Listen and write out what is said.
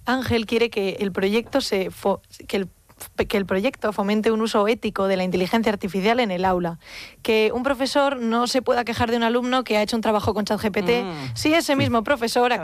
Ángel quiere que el proyecto que el proyecto fomente un uso ético de la inteligencia artificial en el aula. Que un profesor no se pueda quejar de un alumno que ha hecho un trabajo con ChatGPT si ese mismo profesor